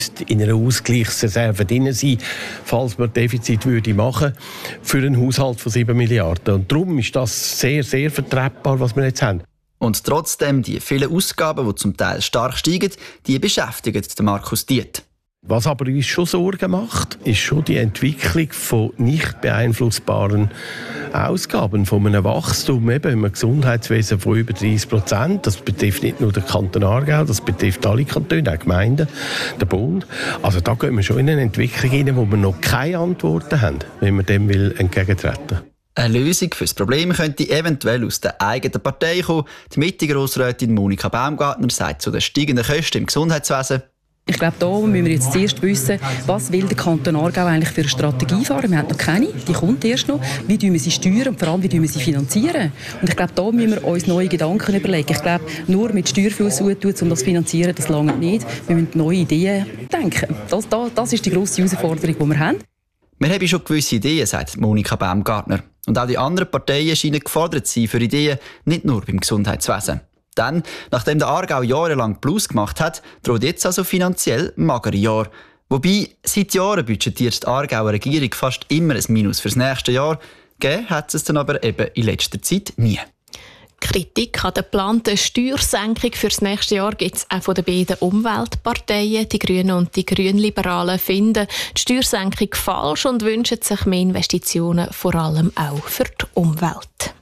in einer Ausgleichsreserve drin sein, falls man Defizit würde machen für einen Haushalt von 7 Milliarden. Und darum ist das sehr, sehr vertretbar, was wir jetzt haben. Und trotzdem, die vielen Ausgaben, die zum Teil stark steigen, die beschäftigen den Markus Diet. Was aber uns schon Sorgen macht, ist schon die Entwicklung von nicht beeinflussbaren Ausgaben, von einem Wachstum eben im Gesundheitswesen von über 30%. Das betrifft nicht nur den Kanton Aargau, das betrifft alle Kantone, auch Gemeinden, den Bund. Also da gehen wir schon in eine Entwicklung hinein, wo wir noch keine Antworten haben, wenn man dem entgegentreten will. Eine Lösung für das Problem könnte eventuell aus der eigenen Partei kommen. Die Mitte-Grossrätin Monika Baumgartner sagt zu den steigenden Kosten im Gesundheitswesen: Ich glaube, da müssen wir jetzt zuerst wissen, was will der Kanton Aargau eigentlich für eine Strategie fahren. Wir haben noch keine, die kommt erst noch. Wie steuern wir sie steuern und vor allem, wie wir sie finanzieren? Und ich glaube, da müssen wir uns neue Gedanken überlegen. Ich glaube, nur mit Steuerfluss um das zu finanzieren, das langt nicht. Wir müssen neue Ideen denken. Das ist die grosse Herausforderung, die wir haben. Wir haben schon gewisse Ideen, sagt Monika Baumgartner. Und auch die anderen Parteien scheinen gefordert zu sein für Ideen, nicht nur beim Gesundheitswesen. Denn, nachdem der Aargau jahrelang Plus gemacht hat, droht jetzt also finanziell magere Jahr. Wobei, seit Jahren budgetiert die Aargauer Regierung fast immer ein Minus fürs nächste Jahr. Gegeben hat es dann aber eben in letzter Zeit nie. Kritik an der geplanten Steuersenkung für das nächste Jahr gibt es auch von den beiden Umweltparteien. Die Grünen und die Grünliberalen finden die Steuersenkung falsch und wünschen sich mehr Investitionen, vor allem auch für die Umwelt.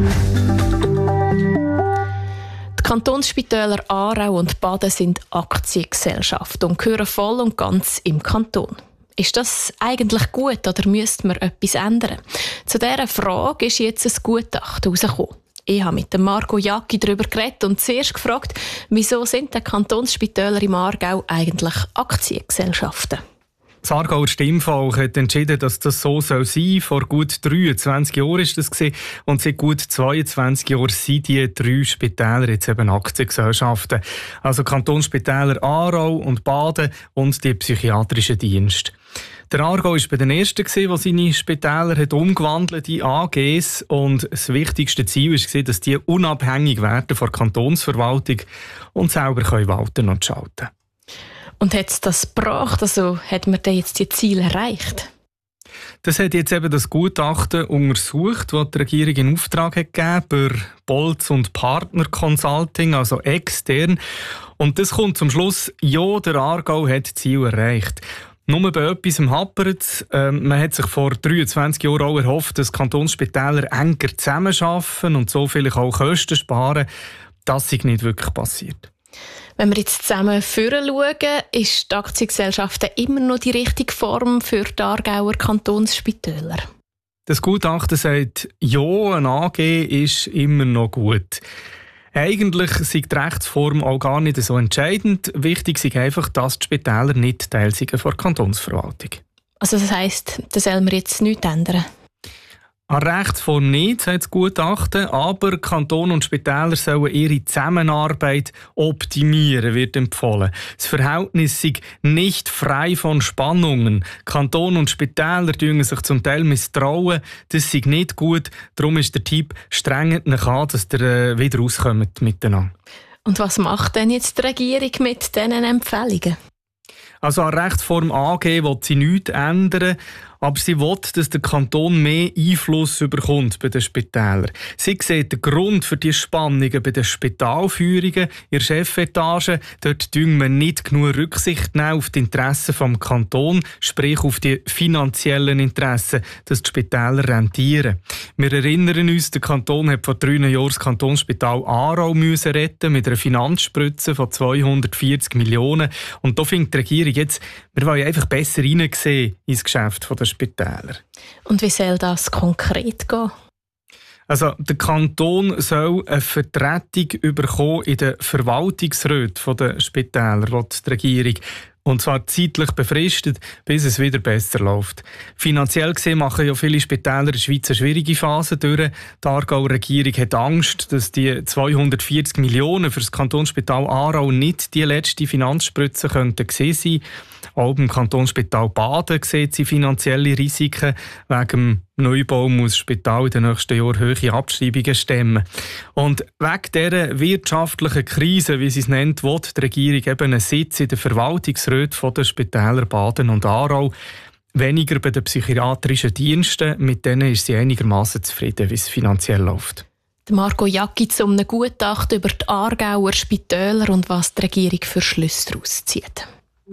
Die Kantonsspitäler Aarau und Baden sind Aktiengesellschaften und gehören voll und ganz im Kanton. Ist das eigentlich gut oder müsste man etwas ändern? Zu dieser Frage ist jetzt ein Gutachten herausgekommen. Ich habe mit Marco Jacki darüber geredet und zuerst gefragt, wieso sind die Kantonsspitäler im Aargau eigentlich Aktiengesellschaften? Das Aargauer Stimmvolk hat entschieden, dass das so sein soll. Vor gut 23 Jahren war das und seit gut 22 Jahren sind die 3 Spitäler jetzt eben Aktiengesellschaften. Also Kantonsspitäler Aarau und Baden und die psychiatrischen Dienste. Der Aargau war bei den ersten, der seine Spitäler umgewandelt in AGs. Und das wichtigste Ziel war, dass die unabhängig werden von der Kantonsverwaltung und selber walten und schalten können. Und hat es das gebracht? Also hat man jetzt die Ziele erreicht? Das hat jetzt eben das Gutachten untersucht, das die Regierung in Auftrag hat gegeben bei Bolz und Partner Consulting, also extern. Und das kommt zum Schluss, ja, der Aargau hat das Ziel erreicht. Nur bei etwas hapert es. Man hat sich vor 23 Jahren auch erhofft, dass Kantonsspitäler enger zusammenarbeiten und so vielleicht auch Kosten sparen. Das ist nicht wirklich passiert. Wenn wir jetzt zusammen schauen, ist die Aktiengesellschaft immer noch die richtige Form für die Aargauer Kantonsspitäler? Das Gutachten sagt, ja, ein AG ist immer noch gut. Eigentlich ist die Rechtsform auch gar nicht so entscheidend. Wichtig ist einfach, dass die Spitäler nicht Teil sind von der Kantonsverwaltung. Also das heisst, da sollen wir jetzt nichts ändern? An Rechtsform nicht, sagt das Gutachten, aber Kanton und Spitäler sollen ihre Zusammenarbeit optimieren, wird empfohlen. Das Verhältnis sei nicht frei von Spannungen. Kanton und Spitäler tun sich zum Teil misstrauen, das sei nicht gut. Darum ist der Tipp, strengt euch an, dass ihr wieder rauskommt miteinander. Und was macht denn jetzt die Regierung mit diesen Empfehlungen? Also an Rechtsform AG will sie nichts ändern, aber sie will, dass der Kanton mehr Einfluss bekommt bei den Spitälern. Sie sieht den Grund für die Spannungen bei den Spitalführungen in der Chefetage. Dort nehmen wir nicht genug Rücksicht auf die Interessen des Kantons, sprich auf die finanziellen Interessen, dass die Spitäler rentieren. Wir erinnern uns, der Kanton hat vor 3 Jahren das Kantonsspital Aarau retten mit einer Finanzspritze von 240 Millionen. Und da findet die Regierung jetzt, wir wollen einfach besser hineinsehen ins Geschäft der Spitäler. Und wie soll das konkret gehen? Also, der Kanton soll eine Vertretung bekommen in den Verwaltungsräten der Spitäler, will die Regierung. Und zwar zeitlich befristet, bis es wieder besser läuft. Finanziell gesehen machen ja viele Spitäler in der Schweiz eine schwierige Phase durch. Die Aargauer Regierung hat Angst, dass die 240 Millionen für das Kantonsspital Aarau nicht die letzte Finanzspritze könnten gewesen sein. Auch beim Kantonsspital Baden sieht sie finanzielle Risiken wegen dem Neubau muss das Spital in den nächsten Jahren hohe Abschreibungen stemmen. Und wegen dieser wirtschaftlichen Krise, wie sie es nennt, will die Regierung eben einen Sitz in den Verwaltungsräten der Spitäler Baden und Aarau. Weniger bei den psychiatrischen Diensten. Mit denen ist sie einigermaßen zufrieden, wie es finanziell läuft. Marco Jacki zu einem Gutachten über die Aargauer Spitäler und was die Regierung für Schlüsse daraus zieht.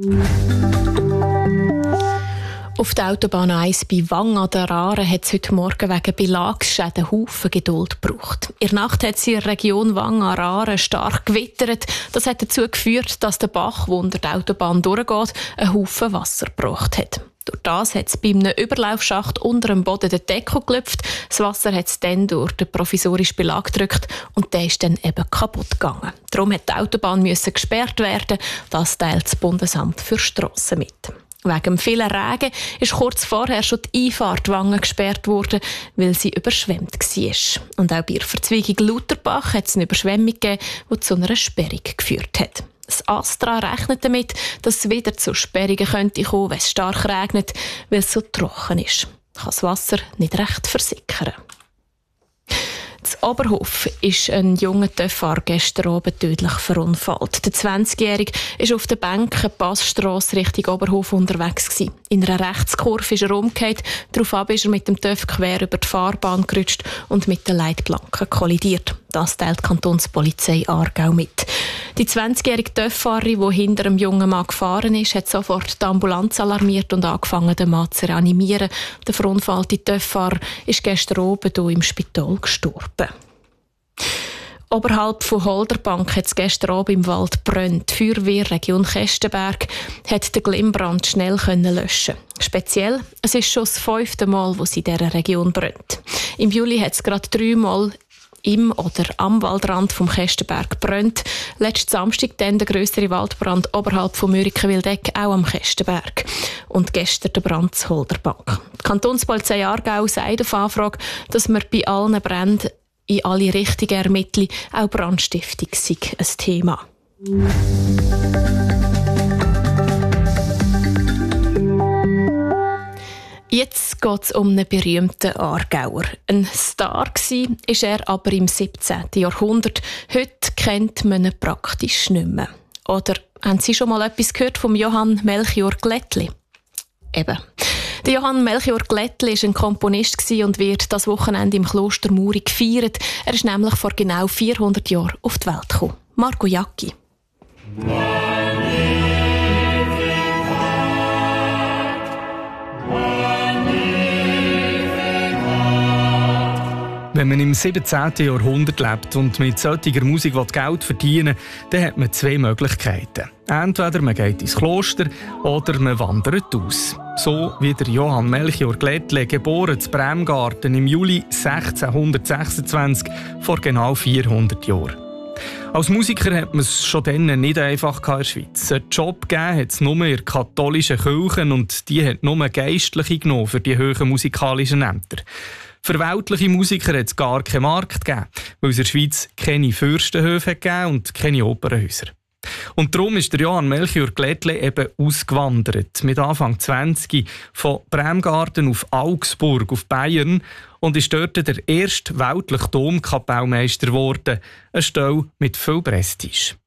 Auf der Autobahn 1 bei Wang an der Aare hat es heute Morgen wegen Belagsschäden Haufen Geduld gebraucht. In der Nacht hat es in der Region Wang an der Aare stark gewittert. Das hat dazu geführt, dass der Bach, der unter der Autobahn durchgeht, einen Haufen Wasser gebracht hat. Durch das hat es bei einem Überlaufschacht unter dem Boden den Deckel gelüpft. Das Wasser hat es dann durch den provisorischen Belag gedrückt und der ist dann eben kaputt gegangen. Darum musste die Autobahn gesperrt werden. Das teilt das Bundesamt für Strassen mit. Wegen dem vielen Regen ist kurz vorher schon die Einfahrt Wangen gesperrt worden, weil sie überschwemmt war. Und auch bei der Verzweigung Lauterbach hat es eine Überschwemmung gegeben, die zu einer Sperrung geführt hat. Das Astra rechnet damit, dass es wieder zu Sperrungen könnte kommen, wenn es stark regnet, weil es so trocken ist. Kann das Wasser nicht recht versickern. In Oberhof ist ein junger Töfffahrer gestern Abend tödlich verunfallt. Der 20-Jährige war auf der Bank Passstrasse Richtung Oberhof unterwegs gewesen. In einer Rechtskurve ist er umgekehrt, daraufhin ist er mit dem Töff quer über die Fahrbahn gerutscht und mit der Leitplanke kollidiert. Das teilt die Kantonspolizei Aargau mit. Die 20-jährige Töfffahrerin, die hinter dem jungen Mann gefahren ist, hat sofort die Ambulanz alarmiert und angefangen, den Mann zu reanimieren. Der verunfallte Töfffahrer ist gestern oben hier im Spital gestorben. Oberhalb von Holderbank hat es gestern Abend im Wald gebrannt. Die Feuerwehr Region Kestenberg hat den Glimmbrand schnell löschen. Speziell, es ist schon das 5. Mal, wo sie in dieser Region brennt. Im Juli hat es gerade 3 Mal im oder am Waldrand vom Kestenberg gebrannt. Letzten Samstag dann der grössere Waldbrand oberhalb von Mürike-Wildeck, auch am Kestenberg. Und gestern der Brand zu Holderbank. Die Kantonspolizei Aargau sagt auf Anfrage, dass man bei allen Bränden in alle Richtungen ermitteln. Auch Brandstiftung sei ein Thema. Jetzt geht es um einen berühmten Aargauer. Ein Star war er aber im 17. Jahrhundert. Heute kennt man ihn praktisch nicht mehr. Oder haben Sie schon mal etwas gehört vom Johann Melchior Glättli? Eben. Der Johann Melchior Glättli war ein Komponist und wird das Wochenende im Kloster Muri gefeiert. Er ist nämlich vor genau 400 Jahren auf die Welt gekommen. Marco Jacki. Wenn man im 17. Jahrhundert lebt und mit solcher Musik Geld verdienen will, dann hat man 2 Möglichkeiten. Entweder man geht ins Kloster oder man wandert aus. So wie der Johann Melchior Glättli, geboren zu Bremgarten im Juli 1626, vor genau 400 Jahren. Als Musiker hat man es schon dann nicht einfach in der Schweiz. Einen Job gegeben hat es nur in der katholischen Kirche und die hat nur Geistliche genommen für die hohen musikalischen Ämter. Für weltliche Musiker hat es gar keinen Markt gegeben, weil es in der Schweiz keine Fürstenhöfe gegeben und keine Opernhäuser. Und darum ist der Johann Melchior Glättli eben ausgewandert, mit Anfang 20 von Bremgarten auf Augsburg auf Bayern und ist dort der erste weltliche Domkapellmeister geworden, eine Stelle mit viel Prestige.